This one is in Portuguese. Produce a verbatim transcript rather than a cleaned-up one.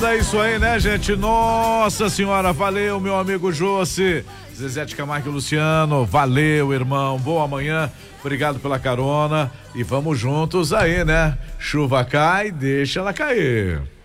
É isso aí, né, gente? Nossa senhora, valeu, meu amigo Jossi. Zezé de Camargo e Luciano, valeu, irmão. Boa manhã, obrigado pela carona. E vamos juntos aí, né? Chuva cai, deixa ela cair.